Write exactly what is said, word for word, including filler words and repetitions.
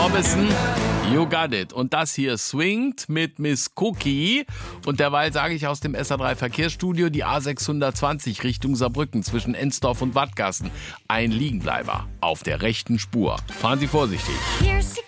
Orbison, You Got It. Und das hier swingt mit Miss Cookie. Und derweil sage ich aus dem S A drei Verkehrsstudio die A sechshundertzwanzig Richtung Saarbrücken zwischen Ensdorf und Wattgassen. Ein Liegenbleiber auf der rechten Spur. Fahren Sie vorsichtig.